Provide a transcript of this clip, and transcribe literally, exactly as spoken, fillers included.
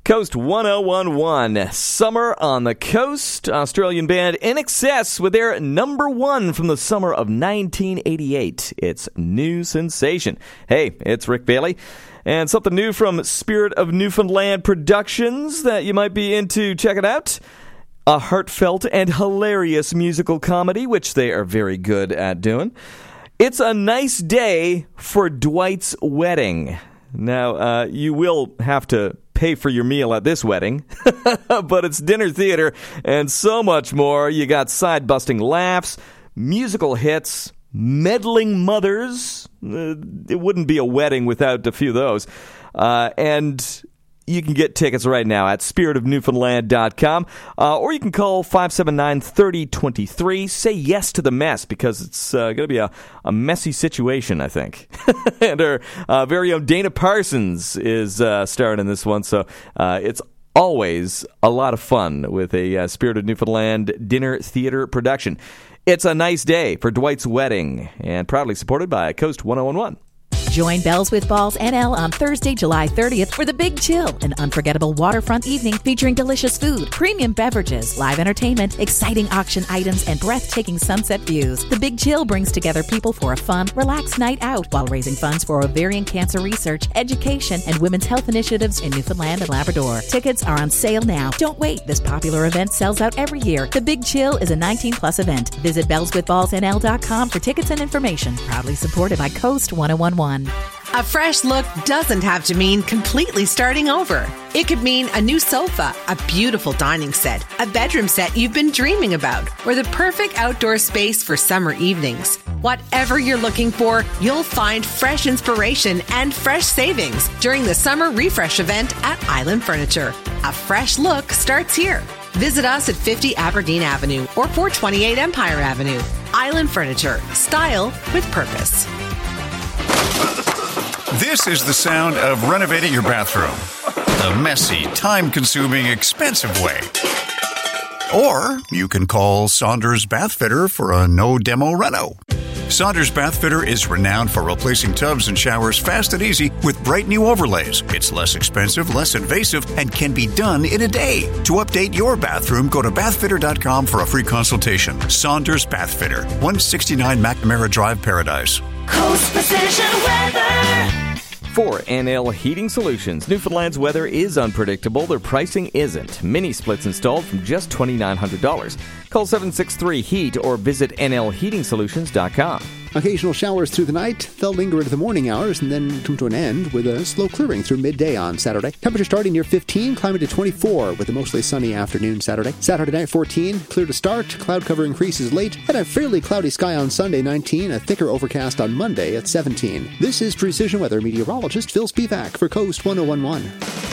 Coast one oh one one, Summer on the Coast. Australian band In Excess with their number one from the summer of nineteen eighty-eight. It's New Sensation. Hey, it's Rick Bailey. And something new from Spirit of Newfoundland Productions that you might be into. Check it out. A heartfelt and hilarious musical comedy, which they are very good at doing. It's a nice day for Dwight's wedding. Now, uh, you will have to pay for your meal at this wedding, but it's dinner theater and so much more. You got side-busting laughs, musical hits, meddling mothers. Uh, it wouldn't be a wedding without a few of those. Uh, and you can get tickets right now at spirit of newfoundland dot com, uh, or you can call five seven nine, three oh two three. Say yes to the mess, because it's uh, going to be a, a messy situation, I think. And our uh, very own Dana Parsons is uh, starring in this one, so uh, it's always a lot of fun with a uh, Spirit of Newfoundland dinner theater production. It's a nice day for Dwight's wedding, and proudly supported by Coast one oh one one. Join Bells with Balls N L on Thursday, July thirtieth for The Big Chill, an unforgettable waterfront evening featuring delicious food, premium beverages, live entertainment, exciting auction items, and breathtaking sunset views. The Big Chill brings together people for a fun, relaxed night out while raising funds for ovarian cancer research, education, and women's health initiatives in Newfoundland and Labrador. Tickets are on sale now. Don't wait. This popular event sells out every year. The Big Chill is a nineteen plus event. Visit bells with balls n l dot com for tickets and information. Proudly supported by Coast one oh one one. A fresh look doesn't have to mean completely starting over. It could mean a new sofa, a beautiful dining set, a bedroom set you've been dreaming about, or the perfect outdoor space for summer evenings. Whatever you're looking for, you'll find fresh inspiration and fresh savings during the summer refresh event at Island Furniture. A fresh look starts here. Visit us at fifty Aberdeen Avenue or four twenty-eight Empire Avenue. Island Furniture. Style with purpose. This is the sound of renovating your bathroom. The messy, time-consuming, expensive way. Or you can call Saunders Bath Fitter for a no-demo reno. Saunders Bath Fitter is renowned for replacing tubs and showers fast and easy with bright new overlays. It's less expensive, less invasive, and can be done in a day. To update your bathroom, go to bath fitter dot com for a free consultation. Saunders Bath Fitter, one sixty-nine McNamara Drive, Paradise. Coast Precision Weather. For N L Heating Solutions, Newfoundland's weather is unpredictable. Their pricing isn't. Mini splits installed from just two thousand nine hundred dollars. Call seven six three heat or visit n l heating solutions dot com. Occasional showers through the night. They'll linger into the morning hours and then come to an end with a slow clearing through midday on Saturday. Temperature starting near fifteen, climbing to twenty-four with a mostly sunny afternoon Saturday. Saturday night fourteen, clear to start. Cloud cover increases late. And a fairly cloudy sky on Sunday nineteen. A thicker overcast on Monday at seventeen. This is Precision Weather meteorologist Phil Spivak for Coast one oh one one.